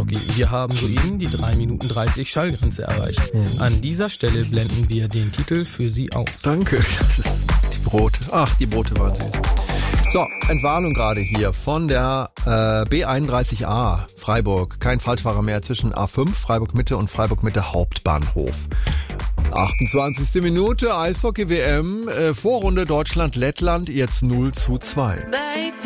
Eishockey. Wir haben soeben die 3 Minuten 30 Schallgrenze erreicht. An dieser Stelle blenden wir den Titel für Sie aus. Danke, das ist die Brote. Ach, die Brote waren süß. So, Entwarnung gerade hier von der B31A Freiburg. Kein Falschfahrer mehr zwischen A5, Freiburg Mitte und Freiburg Mitte Hauptbahnhof. 28. Minute, Eishockey-WM, Vorrunde Deutschland-Lettland, jetzt 0:2. Baby.